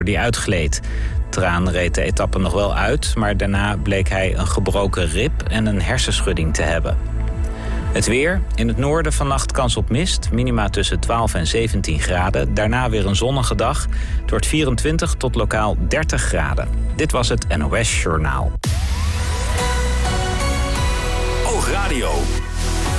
die uitgleed. Traan reed de etappe nog wel uit, maar daarna bleek hij een gebroken rib en een hersenschudding te hebben. Het weer. In het noorden vannacht kans op mist. Minima tussen 12 en 17 graden. Daarna weer een zonnige dag. Het wordt 24 tot lokaal 30 graden. Dit was het NOS Journaal. Oogradio.